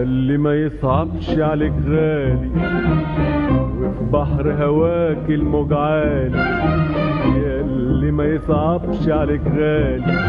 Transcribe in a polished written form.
ياللي ما يصعبش عليك غالي وفي بحر هواك الموج عالي، ياللي ما يصعبش عليك غالي